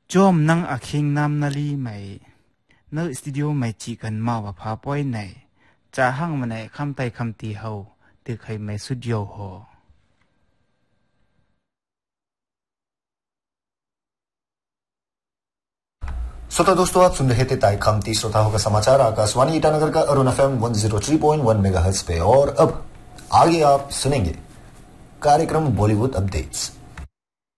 Jom nang aking nam nali may no studio may chicken mawa pa poy nay cha hang manay kham tay kham ti ho ti khay may studio ho श्रोता दोस्तों, आप सुन रहे थे ताई खामती श्रोताओं का समाचार आकाशवाणी ईटानगर का अरुण एफएम 103.1 मेगाहर्ट्ज पे। और अब आगे आप सुनेंगे कार्यक्रम बॉलीवुड अपडेट्स।